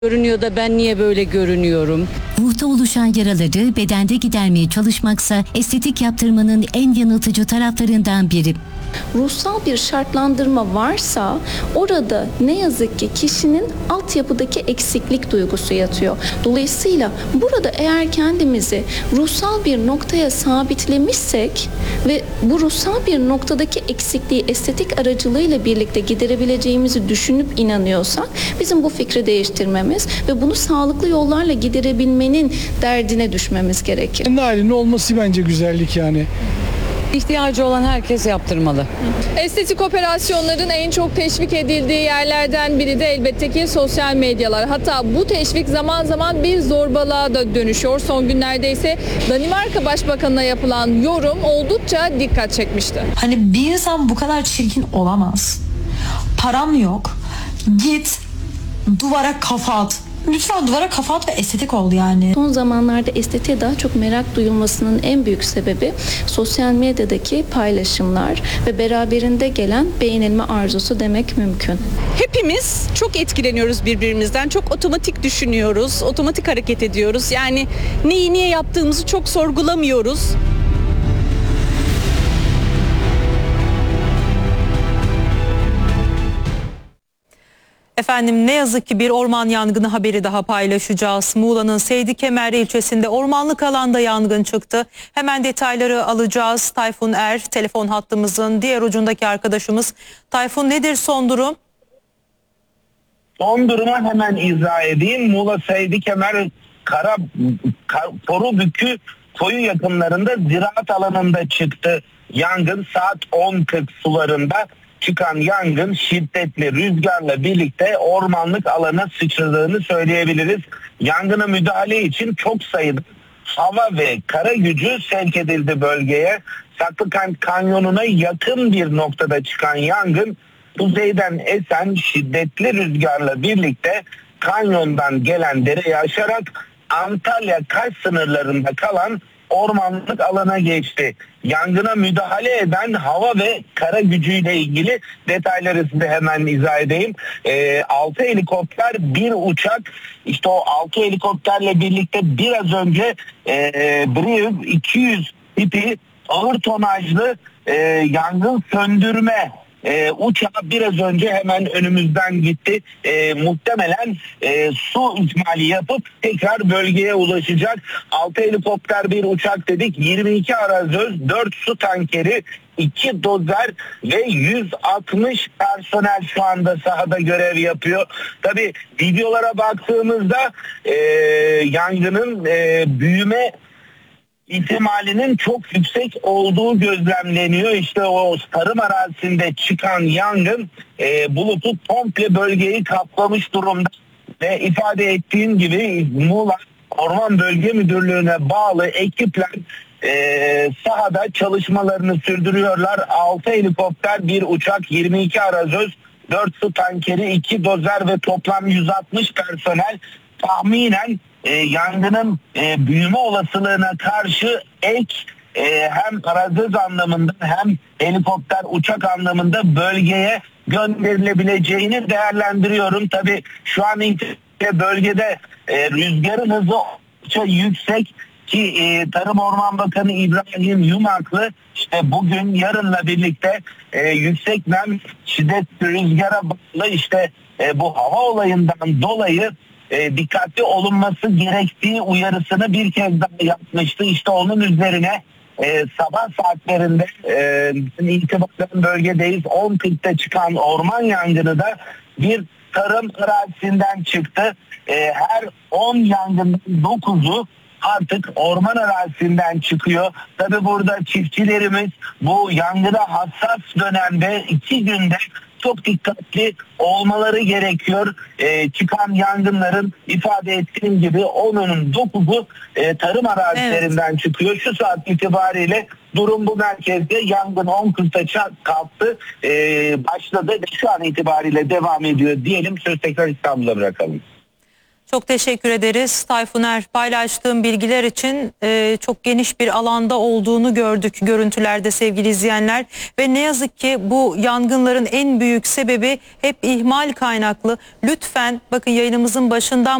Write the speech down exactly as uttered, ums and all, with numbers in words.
görünüyor da ben niye böyle görünüyorum? Ruhta oluşan yaraları bedende gidermeye çalışmaksa estetik yaptırmanın en yanıltıcı taraflarından biri. Ruhsal bir şartlandırma varsa orada ne yazık ki kişinin altyapıdaki eksiklik duygusu yatıyor. Dolayısıyla burada eğer kendimizi ruhsal bir noktaya sabitlemişsek ve bu ruhsal bir noktadaki eksikliği estetik aracılığıyla birlikte giderebileceğimizi düşünüp inanıyorsak bizim bu fikri değiştirmemiz ve bunu sağlıklı yollarla giderebilmenin derdine düşmemiz gerekir. Kendi halinde olması bence güzellik yani. İhtiyacı olan herkes yaptırmalı. Estetik operasyonların en çok teşvik edildiği yerlerden biri de elbette ki sosyal medyalar. Hatta bu teşvik zaman zaman bir zorbalığa da dönüşüyor. Son günlerde ise Danimarka Başbakanı'na yapılan yorum oldukça dikkat çekmişti. Hani bir insan bu kadar çirkin olamaz. Param yok. Git duvara kafa at. Lütfen duvara kafa at ve estetik ol yani. Son zamanlarda estetiğe daha çok merak duyulmasının en büyük sebebi sosyal medyadaki paylaşımlar ve beraberinde gelen beğenilme arzusu demek mümkün. Hepimiz çok etkileniyoruz birbirimizden. Çok otomatik düşünüyoruz, otomatik hareket ediyoruz. Yani neyi niye yaptığımızı çok sorgulamıyoruz. Efendim ne yazık ki bir orman yangını haberi daha paylaşacağız. Muğla'nın Seydikemer ilçesinde ormanlık alanda yangın çıktı. Hemen detayları alacağız. Tayfun Er telefon hattımızın diğer ucundaki arkadaşımız. Tayfun nedir son durum? Son durumu hemen izah edeyim. Muğla Seydikemer Kara Porubükü koyu yakınlarında ziraat alanında çıktı. Yangın saat on kırk sularında. Çıkan yangın şiddetli rüzgarla birlikte ormanlık alana sıçradığını söyleyebiliriz. Yangına müdahale için çok sayıda hava ve kara gücü sevk edildi bölgeye. Saklıkent Kanyonu'na yakın bir noktada çıkan yangın kuzeyden esen şiddetli rüzgarla birlikte kanyondan gelen dereyi aşarak Antalya-Kaş sınırlarında kalan ormanlık alana geçti. Yangına müdahale eden hava ve kara gücüyle ilgili detayları size hemen izah edeyim. E, altı helikopter, bir uçak, işte o altı helikopterle birlikte biraz önce e, Briv iki yüz tipi ağır tonajlı e, yangın söndürme E, uçağı biraz önce hemen önümüzden gitti. E, muhtemelen e, su ikmali yapıp tekrar bölgeye ulaşacak. altı helikopter, bir uçak dedik. yirmi iki arazöz, dört su tankeri, iki dozer ve yüz altmış personel şu anda sahada görev yapıyor. Tabii videolara baktığımızda e, yangının e, büyüme ihtimalinin çok yüksek olduğu gözlemleniyor. İşte o tarım arazisinde çıkan yangın e, bulutu komple bölgeyi kaplamış durumda. Ve ifade ettiğim gibi Muğla Orman Bölge Müdürlüğü'ne bağlı ekipler e, sahada çalışmalarını sürdürüyorlar. altı helikopter, bir uçak, yirmi iki arazöz, dört su tankeri, iki dozer ve toplam yüz altmış personel tahminen E, yangının e, büyüme olasılığına karşı ek e, hem arazöz anlamında hem helikopter uçak anlamında bölgeye gönderilebileceğini değerlendiriyorum. Tabii şu an itibariyle bölgede e, rüzgarın hızı oldukça yüksek ki e, Tarım Orman Bakanı İbrahim Yumaklı işte bugün yarınla birlikte e, yüksek nem şiddetli rüzgara bağlı işte e, bu hava olayından dolayı E, dikkatli olunması gerektiği uyarısını bir kez daha yapmıştı. İşte onun üzerine e, sabah saatlerinde e, itibaren bölgedeyiz. on kırkta çıkan orman yangını da bir tarım arazisinden çıktı. E, her on yangının dokuzu artık orman arazisinden çıkıyor. Tabi burada çiftçilerimiz bu yangına hassas dönemde iki günde çok dikkatli olmaları gerekiyor. Ee, çıkan yangınların ifade ettiğim gibi onun dokuzu e, tarım arazilerinden evet. çıkıyor. Şu saat itibariyle durum bu merkezde. Yangın on kırkta kalktı. Ee, başladı ve şu an itibariyle devam ediyor diyelim. Söz tekrar İstanbul'a bırakalım. Çok teşekkür ederiz Tayfun Er. Paylaştığım bilgiler için e, çok geniş bir alanda olduğunu gördük görüntülerde sevgili izleyenler. Ve ne yazık ki bu yangınların en büyük sebebi hep ihmal kaynaklı. Lütfen bakın yayınımızın başından